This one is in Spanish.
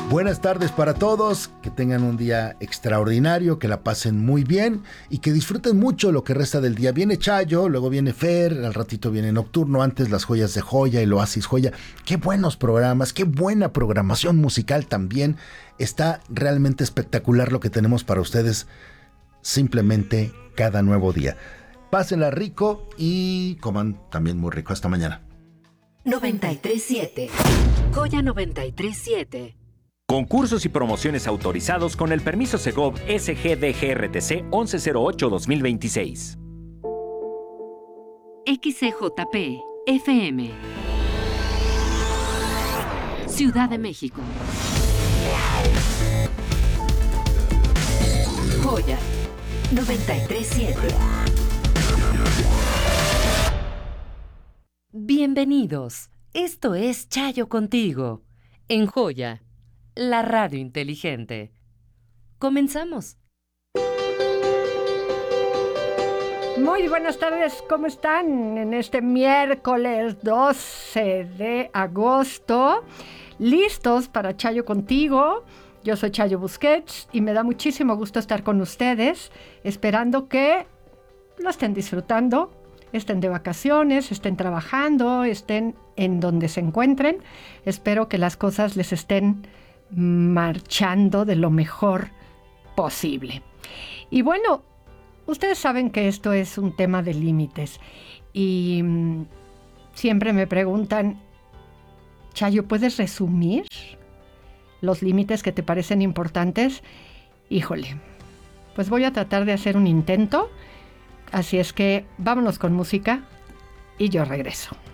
Buenas tardes para todos, que tengan un día extraordinario, que la pasen muy bien y que disfruten mucho lo que resta del día. Viene Chayo, luego viene Fer, al ratito viene Nocturno, antes las joyas de Joya, el Oasis Joya. Qué buenos programas, qué buena programación musical también. Está realmente espectacular lo que tenemos para ustedes simplemente cada nuevo día. Pásenla rico y coman también muy rico. Hasta mañana. 93.7 Joya 93.7. Concursos y promociones autorizados con el permiso Segov SGDGRTC 1108-2026. XCJP FM Ciudad de México. Joya 93.7. Bienvenidos. Esto es Chayo Contigo en Joya, la radio inteligente. Comenzamos. Muy buenas tardes, ¿cómo están? En este miércoles 12 de agosto, listos para Chayo Contigo. Yo soy Chayo Busquets y me da muchísimo gusto estar con ustedes, esperando que lo estén disfrutando, estén de vacaciones, estén trabajando, estén en donde se encuentren. Espero que las cosas les estén marchando de lo mejor posible. Y bueno, ustedes saben que esto es un tema de límites y siempre me preguntan, Chayo, ¿puedes resumir los límites que te parecen importantes? Híjole, pues voy a tratar de hacer un intento, así es que vámonos con música y yo regreso.